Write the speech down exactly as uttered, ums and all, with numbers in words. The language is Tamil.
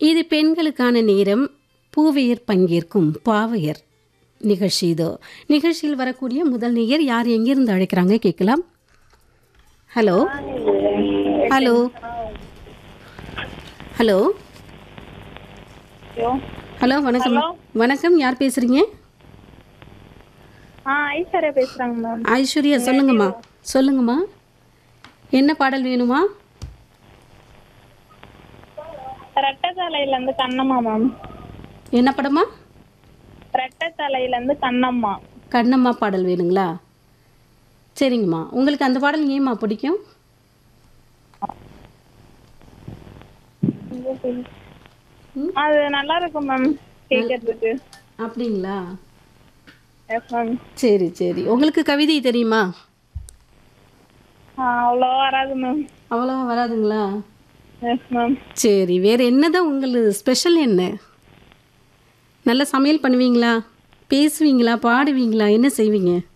இது பெண்களுக்கான நேரம். பூவையர் பங்கேற்கும் பாவையர் நிகழ்ச்சி. இதோ நிகழ்ச்சியில் வரக்கூடிய முதல் நேயர் யார், எங்கிருந்து அழைக்கிறாங்க கேட்கலாம். ஹலோ ஹலோ ஹலோ ஹலோ வணக்கம். வணக்கம், யார் பேசுறீங்க? ஆ ஐஸ்வர்யா பேசுறாங்க மேம். ஐஸ்வர்யா, சொல்லுங்கம்மா சொல்லுங்கம்மா என்ன பாடல் வேணுமா? ரெட்டத்தலையில இருந்து கண்ணம்மா மேம். என்ன படமா? ரெட்டத்தலையில இருந்து கண்ணம்மா. கண்ணம்மா பாடல் வேணுங்களா? சரிங்கம்மா, உங்களுக்கு அந்த பாடல் ஏம்மா பிடிக்கும்? அது நல்லா இருக்கும் மேம் கேட்கறதுக்கு. அப்படிங்களா? Yes ma'am. சரி சரி, உங்களுக்கு கவிதை தெரியுமா? அவ்வளோ வராது மேம். அவ்வளோவா வராதுங்களா? Yes ma'am. சரி, வேறு என்னதான் உங்களுக்கு ஸ்பெஷல் என்ன? நல்லா சமையல் பண்ணுவீங்களா? பேசுவீங்களா? பாடுவீங்களா? என்ன செய்வீங்க?